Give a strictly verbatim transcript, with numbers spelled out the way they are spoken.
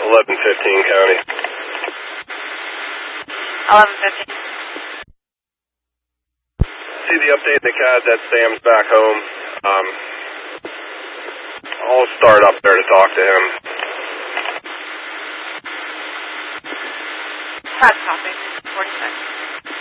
eleven fifteen County. eleven fifteen. See the update in the C A D that Sam's back home. Um, I'll start up there to talk to him. C A D copy. forty-six.